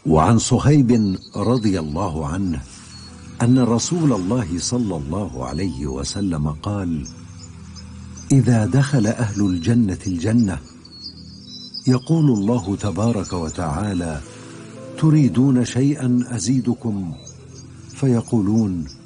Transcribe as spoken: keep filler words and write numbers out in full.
وعن صهيب رضي الله عنه أن رسول الله صلى الله عليه وسلم قال: إذا دخل أهل الجنة الجنة يقول الله تبارك وتعالى: تريدون شيئا أزيدكم؟ فيقولون: